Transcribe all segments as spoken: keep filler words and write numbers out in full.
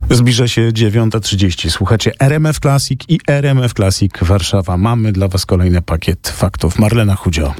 Zbliża się dziewiąta trzydzieści. Słuchacie R M F Classic i R M F Classic Warszawa. Mamy dla was kolejny pakiet faktów. Marlena Chudzio.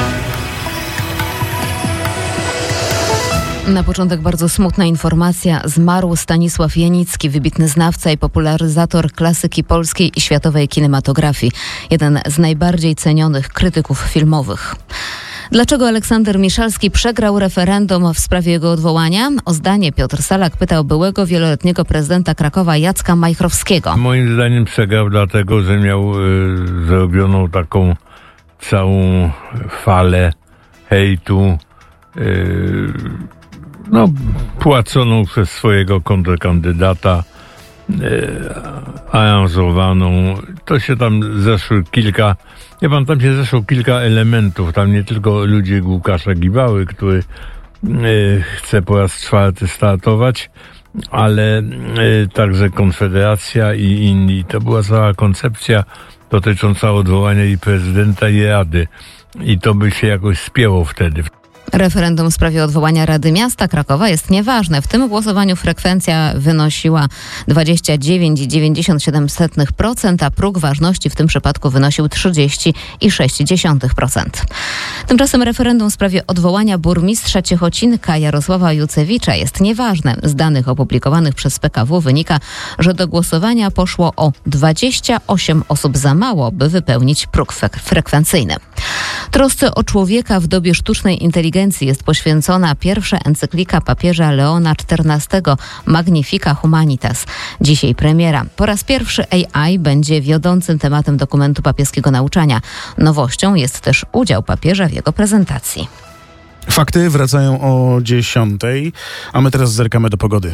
Na początek bardzo smutna informacja. Zmarł Stanisław Janicki, wybitny znawca i popularyzator klasyki polskiej i światowej kinematografii. Jeden z najbardziej cenionych krytyków filmowych. Dlaczego Aleksander Miszalski przegrał referendum w sprawie jego odwołania? O zdanie Piotr Salak pytał byłego wieloletniego prezydenta Krakowa Jacka Majchrowskiego. Moim zdaniem przegrał dlatego, że miał y, zrobioną taką całą falę hejtu, y, no płaconą przez swojego kontrkandydata, y, aranżowaną. To się tam zeszły kilka Ja pan, tam się zeszło kilka elementów. Tam nie tylko ludzie Łukasza Gibały, który y, chce po raz czwarty startować, ale y, także Konfederacja i inni. To była cała koncepcja dotycząca odwołania i prezydenta, i Rady. I to by się jakoś spięło wtedy. Referendum w sprawie odwołania Rady Miasta Krakowa jest nieważne. W tym głosowaniu frekwencja wynosiła dwadzieścia dziewięć przecinek dziewięćdziesiąt siedem procent, a próg ważności w tym przypadku wynosił trzydzieści przecinek sześć procent. Tymczasem referendum w sprawie odwołania burmistrza Ciechocinka Jarosława Jucewicza jest nieważne. Z danych opublikowanych przez P K W wynika, że do głosowania poszło o dwadzieścia osiem osób za mało, by wypełnić próg frekwencyjny. Trosce o człowieka w dobie sztucznej inteligencji jest poświęcona pierwsza encyklika papieża Leona czternastego Magnifica Humanitas. Dzisiaj premiera. Po raz pierwszy A I będzie wiodącym tematem dokumentu papieskiego nauczania. Nowością jest też udział papieża w jego prezentacji. Fakty wracają o dziesiątej, a my teraz zerkamy do pogody.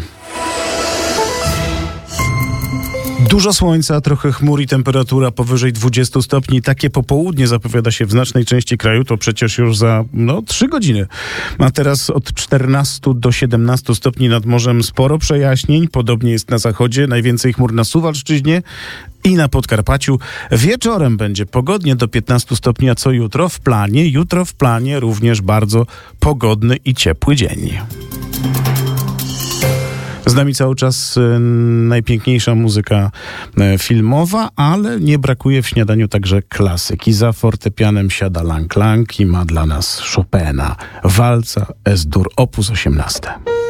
Dużo słońca, trochę chmur i temperatura powyżej dwudziestu stopni. Takie popołudnie zapowiada się w znacznej części kraju. To przecież już za no, trzy godziny. A teraz od czternastu do siedemnastu stopni nad morzem sporo przejaśnień. Podobnie jest na zachodzie. Najwięcej chmur na Suwalszczyźnie i na Podkarpaciu. Wieczorem będzie pogodnie do piętnastu stopni, a co jutro w planie? Jutro w planie również bardzo pogodny i ciepły dzień. Z nami cały czas y, najpiękniejsza muzyka y, filmowa, ale nie brakuje w śniadaniu także klasyki. Za fortepianem siada Lang Lang i ma dla nas Chopina. Walca Es-Dur, opus osiemnaście.